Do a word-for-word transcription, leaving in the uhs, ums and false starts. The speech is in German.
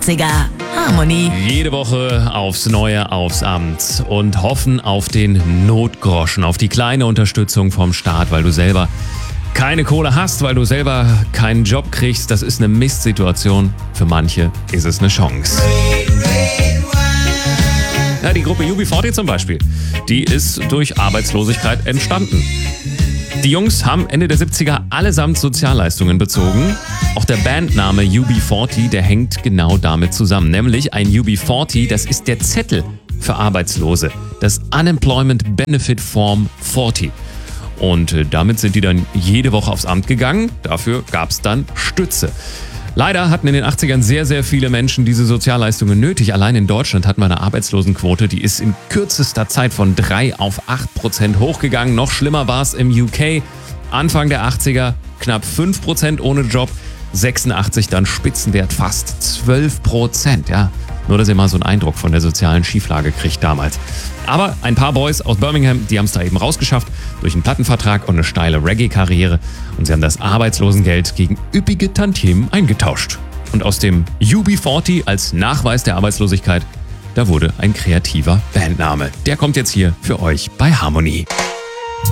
achtziger. Harmony. Jede Woche aufs Neue aufs Amt und hoffen auf den Notgroschen, auf die kleine Unterstützung vom Staat, weil du selber keine Kohle hast, weil du selber keinen Job kriegst. Das ist eine Mistsituation. Für manche ist es eine Chance. Ja, die Gruppe U B vierzig zum Beispiel, die ist durch Arbeitslosigkeit entstanden. Die Jungs haben Ende der siebziger allesamt Sozialleistungen bezogen. Auch der Bandname U B vierzig, der hängt genau damit zusammen. Nämlich ein U B vierzig, das ist der Zettel für Arbeitslose. Das Unemployment Benefit Form vierzig. Und äh, damit sind die dann jede Woche aufs Amt gegangen. Dafür gab es dann Stütze. Leider hatten in den achtzigern sehr, sehr viele Menschen diese Sozialleistungen nötig. Allein in Deutschland hatten wir eine Arbeitslosenquote, die ist in kürzester Zeit von drei auf acht Prozent hochgegangen. Noch schlimmer war es im U K. Anfang der achtziger knapp fünf Prozent ohne Job, sechsundachtzig dann Spitzenwert fast zwölf Prozent. Ja, nur, dass ihr mal so einen Eindruck von der sozialen Schieflage kriegt damals. Aber ein paar Boys aus Birmingham, die haben es da eben rausgeschafft durch einen Plattenvertrag und eine steile Reggae-Karriere. Und sie haben das Arbeitslosengeld gegen üppige Tantiemen eingetauscht. Und aus dem U B vierzig als Nachweis der Arbeitslosigkeit, da wurde ein kreativer Bandname. Der kommt jetzt hier für euch bei Harmony.